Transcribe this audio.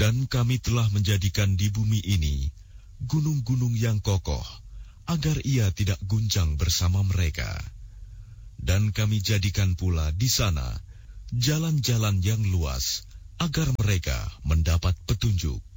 Dan kami telah menjadikan di bumi ini gunung-gunung yang kokoh, agar ia tidak guncang bersama mereka. Dan kami jadikan pula di sana jalan-jalan yang luas, agar mereka mendapat petunjuk.